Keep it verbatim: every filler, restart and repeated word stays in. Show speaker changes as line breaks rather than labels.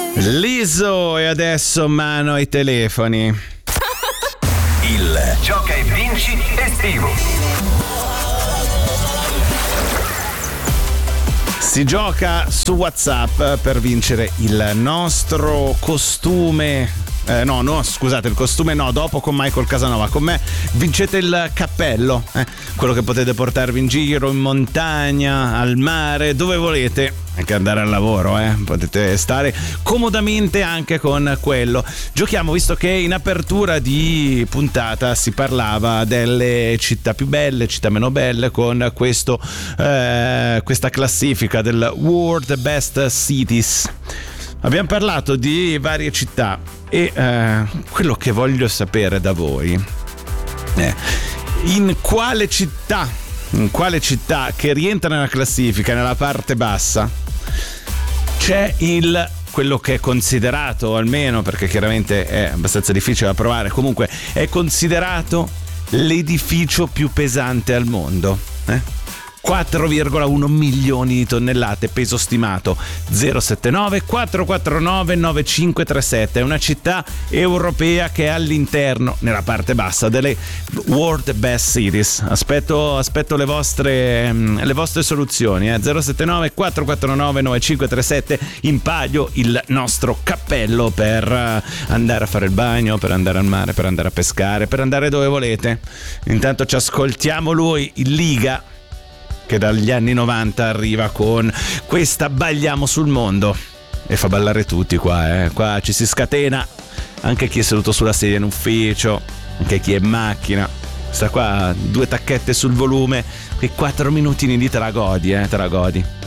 Lizzo, e adesso mano ai telefoni.
Il Gioca e Vinci estivo.
Si gioca su WhatsApp per vincere il nostro costume. Eh, no, no, scusate, il costume no, dopo con Michael Casanova. Con me vincete il cappello, eh, quello che potete portarvi in giro, in montagna, al mare, dove volete, anche andare al lavoro, eh. Potete stare comodamente anche con quello. Giochiamo, visto che in apertura di puntata si parlava delle città più belle, città meno belle, con questo, eh, questa classifica del World Best Cities. Abbiamo parlato di varie città e eh, quello che voglio sapere da voi è in quale città, in quale città che rientra nella classifica, nella parte bassa, c'è il quello che è considerato, almeno perché chiaramente è abbastanza difficile da provare, comunque è considerato l'edificio più pesante al mondo, eh? quattro virgola uno milioni di tonnellate, peso stimato. Zero sette nove quattro quattro nove nove cinque tre sette. È una città europea che è all'interno, nella parte bassa, delle World Best Cities. Aspetto, aspetto le vostre le vostre soluzioni, eh. zero sette nove quattro quattro nove nove cinque tre sette. In palio il nostro cappello per andare a fare il bagno, per andare al mare, per andare a pescare, per andare dove volete. Intanto ci ascoltiamo lui, il Liga, che dagli anni novanta arriva con questa Balliamo sul mondo e fa ballare tutti qua, eh. Qua ci si scatena, anche chi è seduto sulla sedia in ufficio, anche chi è in macchina. Sta qua, due tacchette sul volume, quei quattro minutini di te la godi, eh, te la godi.